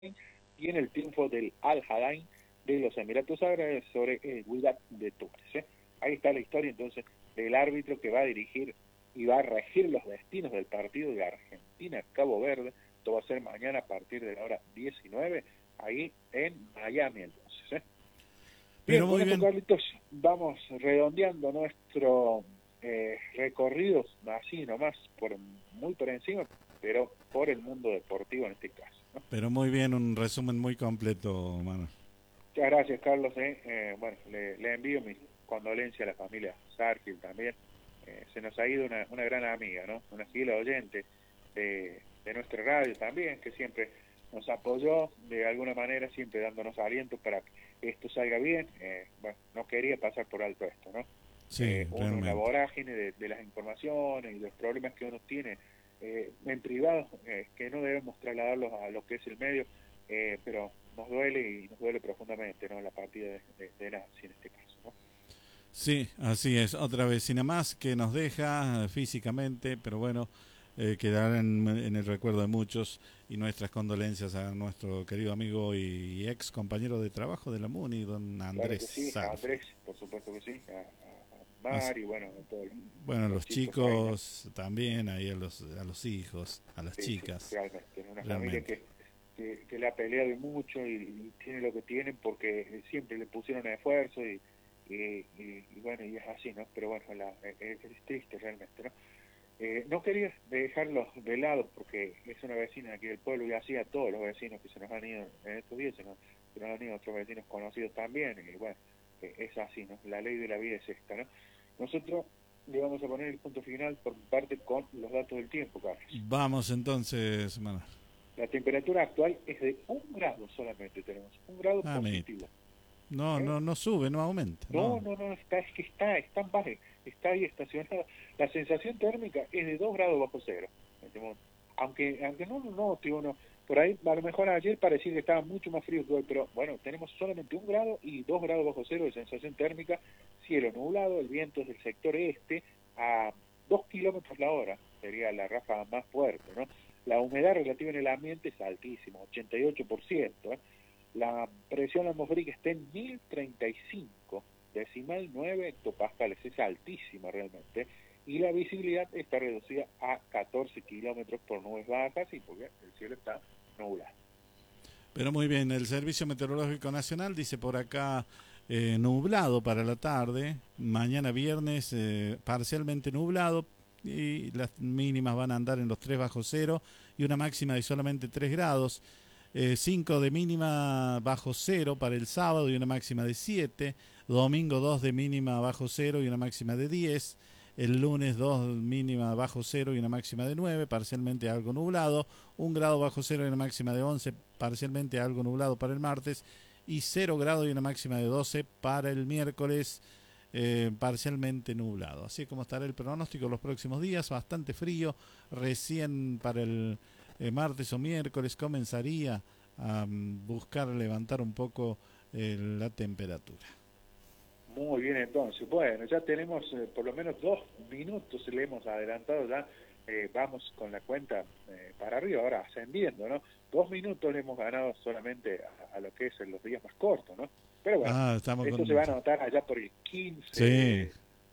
y en el triunfo del Al-Hadain de los Emiratos Árabes sobre el Wydad de Túnez. Ahí está la historia entonces del árbitro que va a dirigir y va a regir los destinos del partido de Argentina-Cabo Verde. Esto va a ser mañana a partir de la hora 19, ahí en Miami entonces. Pero Bien, muy con esto, bien. Carlitos, vamos redondeando nuestro recorrido así nomás, muy por encima, pero por el mundo deportivo en este caso, ¿no? Pero muy bien, un resumen muy completo, mano. Muchas gracias, Carlos. Bueno, le envío mis condolencias a la familia Sargil también. Se nos ha ido una gran amiga, ¿no? Una fiel oyente de nuestra radio también, que siempre nos apoyó de alguna manera, siempre dándonos aliento para que esto salga bien. Bueno, no quería pasar por alto esto, ¿no? Sí, Uno en la realmente. vorágine de las informaciones y los problemas que uno tiene en privado, que no debemos trasladarlos a lo que es el medio, pero nos duele y nos duele profundamente, ¿no? La partida de Nancy en este caso, ¿no? Sí, así es. Otra vecina más que nos deja físicamente, pero bueno, quedará en el recuerdo de muchos y nuestras condolencias a nuestro querido amigo y ex compañero de trabajo de la MUNI, don Claro Andrés que sí, a Sarfi. Andrés, por supuesto que sí, a Así- Mar y bueno, a todos Bueno, los los chicos ahí, ¿no? chicos también, ahí a los hijos, a las Sí, sí, chicas, realmente, es una familia realmente. que le ha peleado mucho y tiene lo que tienen porque siempre le pusieron esfuerzo y bueno, y es así, ¿no? Pero bueno, es triste realmente, ¿no? No quería dejarlos de lado porque es una vecina de aquí del pueblo y así a todos los vecinos que se nos han ido en estos días, se nos han ido otros vecinos conocidos también y bueno, es así, ¿no? La ley de la vida es esta, ¿no? Nosotros le vamos a poner el punto final por parte con los datos del tiempo, Carlos. Vamos entonces, Manuel. La temperatura actual es de 1 grado solamente, tenemos 1 grado Ah, mira. positivo. No, ¿Eh? no, no sube, no aumenta, No, no. no, no, es que está en baje, está ahí estacionada. La sensación térmica es de 2 grados bajo cero. Aunque no, tío, no, por ahí a lo mejor ayer parecía que estaba mucho más frío que hoy, pero bueno, tenemos solamente 1 grado y 2 grados bajo cero de sensación térmica, cielo nublado, el viento es del sector este a 2 kilómetros la hora, sería la ráfaga más fuerte, ¿no? La humedad relativa en el ambiente es altísima, 88%, ¿eh? La presión atmosférica está en 1035 decimal 9 hectopascales, es altísima realmente, y la visibilidad está reducida a 14 kilómetros por nubes bajas y porque el cielo está nublado. Pero muy bien, el Servicio Meteorológico Nacional dice por acá nublado para la tarde, mañana viernes parcialmente nublado y las mínimas van a andar en los 3 bajo cero y una máxima de solamente 3 grados. 5 de mínima bajo cero para el sábado y una máxima de 7. Domingo 2 de mínima bajo cero y una máxima de 10. El lunes 2 mínima bajo cero y una máxima de 9, parcialmente algo nublado. 1 grado bajo cero y una máxima de 11, parcialmente algo nublado para el martes. Y 0 grado y una máxima de 12 para el miércoles, parcialmente nublado. Así como estará el pronóstico los próximos días, bastante frío. Recién para el martes o miércoles comenzaría a buscar levantar un poco la temperatura. Muy bien, entonces, bueno, ya tenemos por lo menos 2 minutos, le hemos adelantado ya, vamos con la cuenta para arriba, ahora ascendiendo, ¿no? 2 minutos le hemos ganado solamente a lo que es en los días más cortos, ¿no? Pero bueno, Ah, estamos esto se con... va a notar allá por el 15 Sí,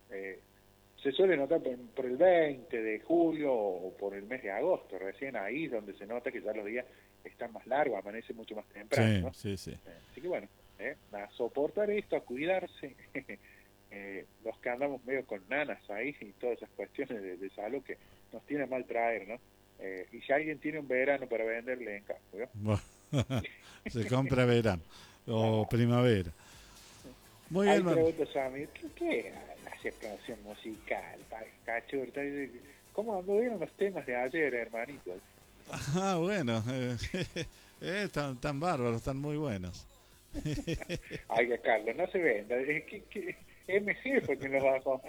se suele notar por el 20 de julio o por el mes de agosto, recién ahí donde se nota que ya los días están más largos, amanece mucho más temprano, sí, ¿no? sí, sí. Así que bueno, a soportar esto, a cuidarse, los que andamos medio con nanas ahí y todas esas cuestiones de salud que nos tiene mal traer, ¿no? Y si alguien tiene un verano para venderle en campo, ¿no? Bueno, se compra verano o Claro. primavera. Muy Ahí bien, man. pregunto, Sammy, ¿qué la separación musical, cachorro? ¿Cómo anduvieron los temas de ayer, hermanito? Ah, bueno, están bárbaros, están muy buenos. Ay, Carlos, no se venda, MG fue quien los bajó.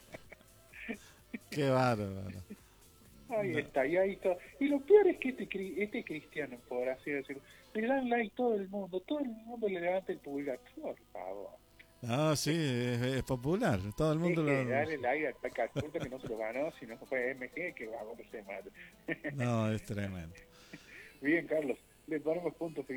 Qué bárbaro. Ahí No. está, y ahí todo. Y lo peor es que este cristiano, por así decirlo, le dan like todo el mundo le levanta el pulgar, por favor. Ah, sí, es popular, todo el mundo Deje de lo... darle like a Cachurta que no se lo ganó, sino fue MG que vamos a ser madre. No, es tremendo. Bien, Carlos. le ponemos punto final.